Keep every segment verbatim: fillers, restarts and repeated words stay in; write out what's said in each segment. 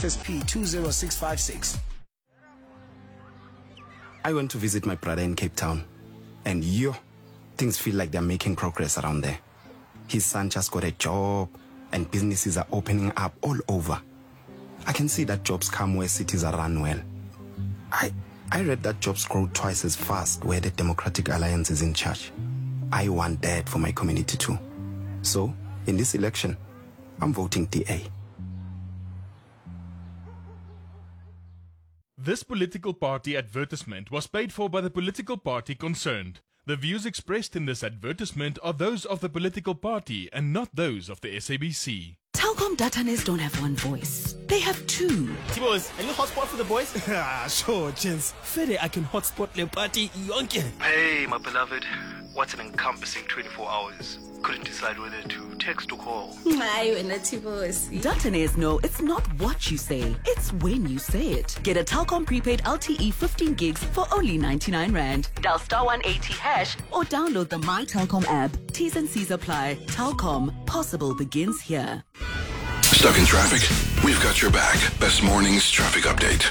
S P two zero six five six. I went to visit my brother in Cape Town, and yo, things feel like they're making progress around there. His son just got a job, and businesses are opening up all over. I can see that jobs come where cities are run well. I, I read that jobs grow twice as fast where the Democratic Alliance is in charge. I want that for my community too. So, in this election, I'm voting D A. This political party advertisement was paid for by the political party concerned. The views expressed in this advertisement are those of the political party and not those of the S A B C. Telkom Datanes don't have one voice. They have two. T-Boys, any hotspot for the boys? Ah, sure, gents. Fede, I can hotspot the party yonke. Hey, my beloved. What's an encompassing twenty-four hours? Couldn't decide whether to text or call. Aye, when the T-Boys. Datanes know it's not what you say, it's when you say it. Get a Telkom prepaid L T E fifteen gigs for only ninety-nine rand. Dial star one eighty hash or download the My Telkom app. T's and C's apply. Telkom. Possible begins here. Stuck in traffic? We've got your back. Best Mornings traffic update.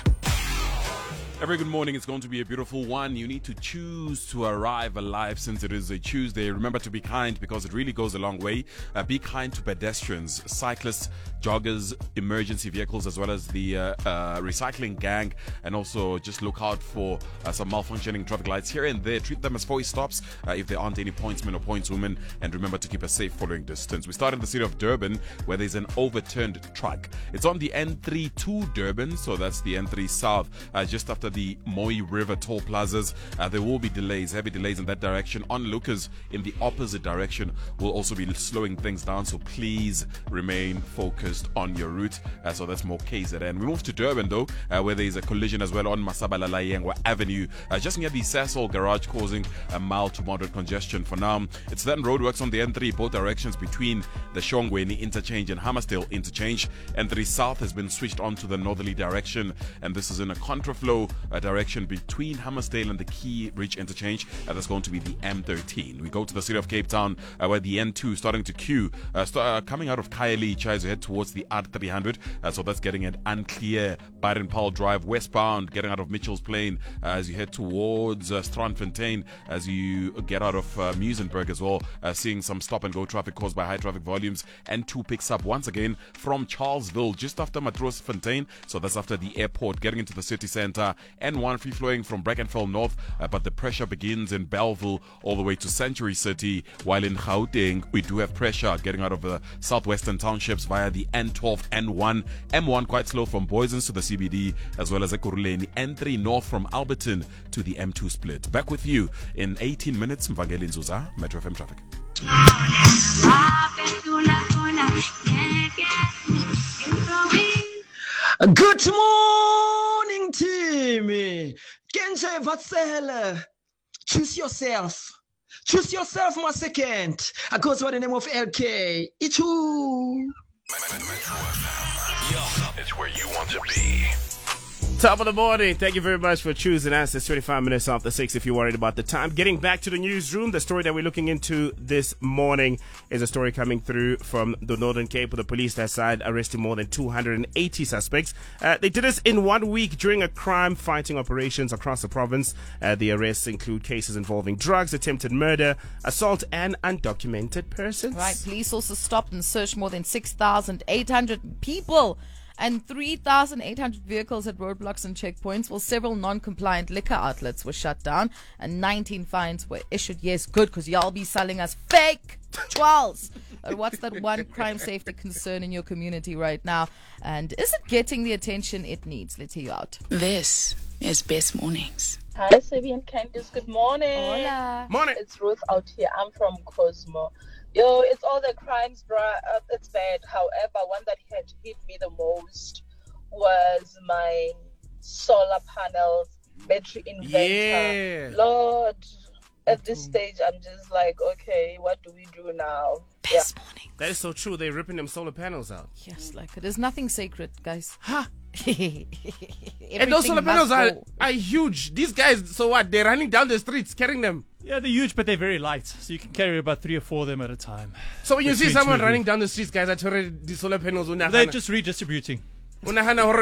A very good morning. It's going to be a beautiful one. You need to choose to arrive alive since it is a Tuesday. Remember to be kind because it really goes a long way. Uh, be kind to pedestrians, cyclists, joggers, emergency vehicles, as well as the uh, uh, recycling gang. And also just look out for uh, some malfunctioning traffic lights here and there. Treat them as four stops uh, if there aren't any pointsmen or pointswomen. And remember to keep a safe following distance. We start in the city of Durban where there's an overturned truck. It's on the N three to Durban, so that's the N three South, uh, just after the Moy River toll plazas. Uh, there will be delays, heavy delays in that direction. Onlookers in the opposite direction will also be slowing things down, so please remain focused on your route. Uh, so that's more K Z N. We move to Durban though, uh, where there is a collision as well on Masabalala Yengwa Avenue, uh, just near the Sasol garage, causing a mild to moderate congestion for now. It's then roadworks on the N three, both directions between the Shongweni interchange and Hammersdale interchange. N three South has been switched on to the northerly direction, and this is in a contraflow uh, direction between Hammersdale and the Key Ridge interchange. Uh, that's going to be the M thirteen. We go to the city of Cape Town, uh, where the N two starting to queue, uh, st- uh, coming out of Khayelitsha as you head towards the R three hundred. Uh, so that's getting an unclear Byron Powell Drive westbound, getting out of Mitchell's Plain uh, as you head towards uh, Strandfontein, as you get out of uh, Muizenberg as well, uh, seeing some stop and go traffic caused by high traffic volumes. N two picks up once again from Charlesville, just after Matroosfontein, so that's after the airport, getting into the city center. N one free flowing from Brackenfell North, uh, but the pressure begins in Belleville all the way to Century City, while in Gauteng we do have pressure getting out of the southwestern townships via the N twelve, N one, M one quite slow from Boysens to the C B D, as well as Ekurhuleni, N three north from Alberton to the M two split. Back with you in eighteen minutes. Mvangeli Nzuza, Metro F M Traffic. Good morning, Timmy. Kenje Vatsela. Choose yourself. Choose yourself, my second. I goes by the name of L K. It's who? Metro F M. It's where you want to be. Top of the morning. Thank you very much for choosing us. It's twenty-five minutes after six if you're worried about the time. Getting back to the newsroom, the story that we're looking into this morning is a story coming through from the Northern Cape, with the police that side arresting more than two hundred eighty suspects. Uh, they did this in one week during a crime-fighting operations across the province. Uh, the arrests include cases involving drugs, attempted murder, assault, and undocumented persons. Right. Police also stopped and searched more than six thousand eight hundred people and three thousand eight hundred vehicles at roadblocks and checkpoints, while several non-compliant liquor outlets were shut down and nineteen fines were issued. Yes, good, because y'all be selling us fake twirls. But what's that one crime safety concern in your community right now? And is it getting the attention it needs? Let's hear you out. This is Best Mornings. Hi, Sebi and Candice. Good morning. Hola. Morning. It's Ruth out here. I'm from Cosmo. Yo, it's all the crimes, bruh. Uh, it's bad. However, one that had hit me the most was my solar panels, battery inverter. Yeah. Lord, at this stage, I'm just like, okay, what do we do now? Best Yeah. Mornings. That is so true. They're ripping them solar panels out. Yes, like there's nothing sacred, guys. Huh? And those solar panels are, are huge. These guys, so what? They're running down the streets carrying them. Yeah, they're huge, but they're very light. So you can carry about three or four of them at a time. So when you see Between someone two of running you. down the streets, guys, I told you the solar panels. They're just redistributing.